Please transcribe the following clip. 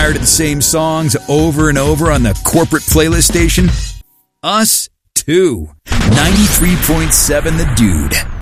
Tired of the same songs over and over on the corporate playlist station? Us too. 93.7 The Dude.